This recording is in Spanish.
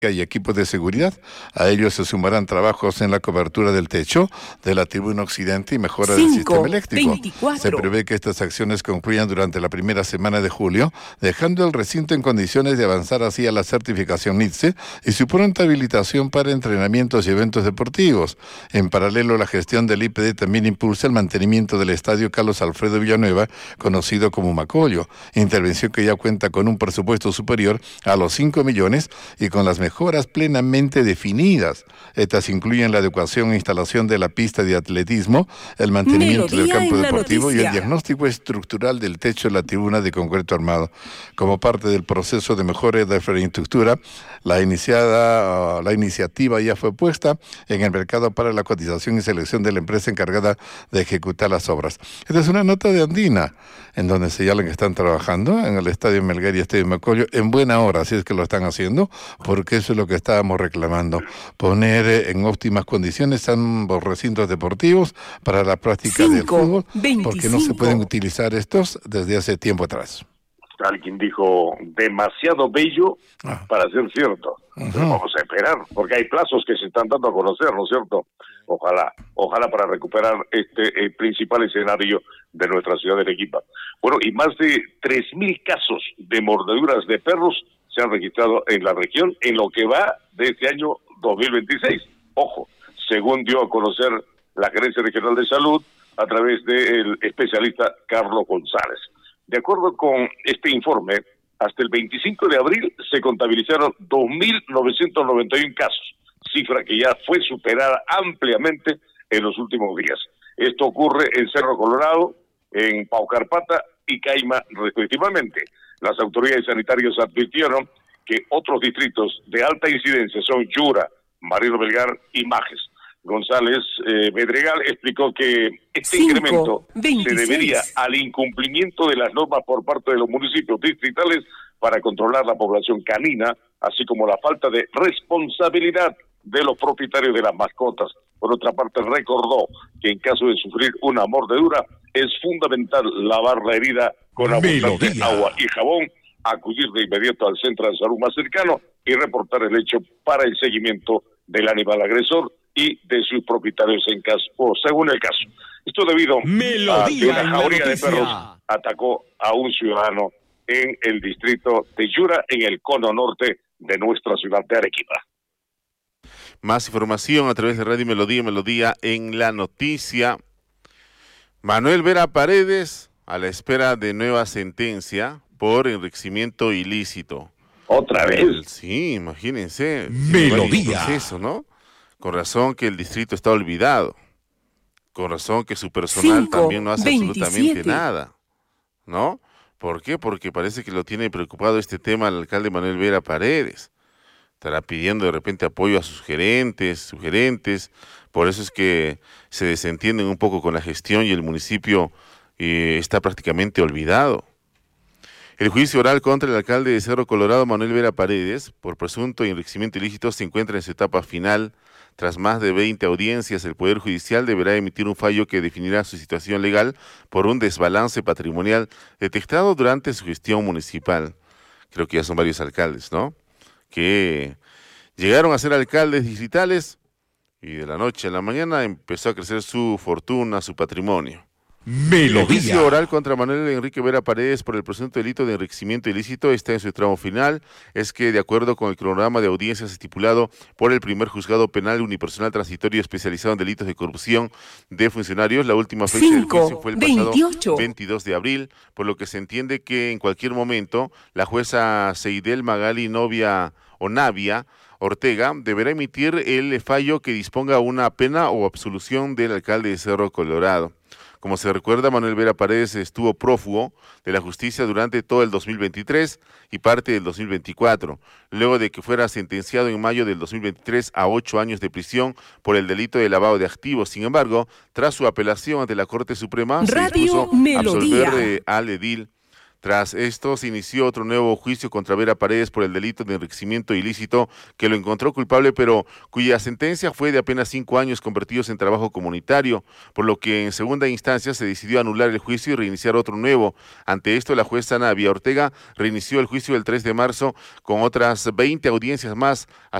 y equipos de seguridad. A ellos se sumarán trabajos en la cobertura del techo de la tribuna occidente y mejora del sistema eléctrico. 24. Se prevé que estas acciones concluyan durante la primera semana de julio, dejando el recinto en condiciones de avanzar hacia la certificación NITSE y su pronta habilitación para entrenamientos y eventos deportivos. En paralelo, la gestión del IPD también impulsa el mantenimiento del estadio Carlos Alfredo Villanueva, conocido como Macollo, intervención que ya cuenta con un presupuesto superior a los 5 millones y con las mejoras plenamente definidas. Estas incluyen la adecuación e instalación de la pista de atletismo, el mantenimiento del campo deportivo y el diagnóstico estructural del techo de la tribuna de concreto armado. Como parte del proceso de mejora de la infraestructura, la iniciativa ya fue puesta en el mercado para la cotización y selección de la empresa encargada de ejecutar las obras. Esta es una nota de Andina, en donde señalan que están trabajando en el Estadio Melgar y Estadio Macollo en buena hora, así es que lo están haciendo, porque eso es lo que estábamos reclamando, poner en óptimas condiciones ambos recintos deportivos para la práctica del fútbol, porque no se pueden utilizar estos desde hace tiempo atrás. Alguien dijo, demasiado bello para ser cierto. Pero vamos a esperar, porque hay plazos que se están dando a conocer, ¿no es cierto? Ojalá para recuperar este principal escenario de nuestra ciudad de Arequipa. Bueno, y más de 3.000 casos de mordeduras de perros se han registrado en la región en lo que va de este año 2026. Ojo, según dio a conocer la Gerencia Regional de Salud a través del especialista Carlos González. De acuerdo con este informe, hasta el 25 de abril se contabilizaron 2.991 casos, cifra que ya fue superada ampliamente en los últimos días. Esto ocurre en Cerro Colorado, en Paucarpata y Caima, respectivamente. Las autoridades sanitarias advirtieron que otros distritos de alta incidencia son Yura, Marino Melgar y Majes. González Bedregal explicó que este incremento se debería al incumplimiento de las normas por parte de los municipios distritales para controlar la población canina, así como la falta de responsabilidad de los propietarios de las mascotas. Por otra parte, recordó que en caso de sufrir una mordedura es fundamental lavar la herida con abundante agua y jabón, acudir de inmediato al centro de salud más cercano y reportar el hecho para el seguimiento del animal agresor y de sus propietarios en caso, o según el caso. Esto debido a que una jauría de perros atacó a un ciudadano en el distrito de Yura, en el cono norte de nuestra ciudad de Arequipa. Más información a través de Radio Melodía en la noticia. Manuel Vera Paredes a la espera de nueva sentencia por enriquecimiento ilícito. ¿Otra vez? Sí, imagínense. Melodía. Proceso, ¿no? Con razón que el distrito está olvidado. Con razón que su personal también no hace absolutamente nada. ¿No? ¿Por qué? Porque parece que lo tiene preocupado este tema el alcalde Manuel Vera Paredes. Estará pidiendo de repente apoyo a sus gerentes. Por eso es que se desentienden un poco con la gestión y el municipio está prácticamente olvidado. El juicio oral contra el alcalde de Cerro Colorado, Manuel Vera Paredes, por presunto enriquecimiento ilícito, se encuentra en su etapa final. Tras más de 20 audiencias, el Poder Judicial deberá emitir un fallo que definirá su situación legal por un desbalance patrimonial detectado durante su gestión municipal. Creo que ya son varios alcaldes, ¿no? Que llegaron a ser alcaldes distritales y de la noche a la mañana empezó a crecer su fortuna, su patrimonio. El juicio oral contra Manuel Enrique Vera Paredes por el presunto delito de enriquecimiento ilícito está en su tramo final. Es que, de acuerdo con el cronograma de audiencias estipulado por el primer juzgado penal unipersonal transitorio especializado en delitos de corrupción de funcionarios, la última fecha del juicio fue el pasado 22 de abril, por lo que se entiende que en cualquier momento la jueza Seidel Magali Navia Ortega deberá emitir el fallo que disponga una pena o absolución del alcalde de Cerro Colorado. Como se recuerda, Manuel Vera Paredes estuvo prófugo de la justicia durante todo el 2023 y parte del 2024, luego de que fuera sentenciado en mayo del 2023 a 8 años de prisión por el delito de lavado de activos. Sin embargo, tras su apelación ante la Corte Suprema, se dispuso absolver al edil Tras esto, se inició otro nuevo juicio contra Vera Paredes por el delito de enriquecimiento ilícito, que lo encontró culpable, pero cuya sentencia fue de apenas 5 años convertidos en trabajo comunitario, por lo que en segunda instancia se decidió anular el juicio y reiniciar otro nuevo. Ante esto, la jueza Ana Vía Ortega reinició el juicio el 3 de marzo con otras 20 audiencias más,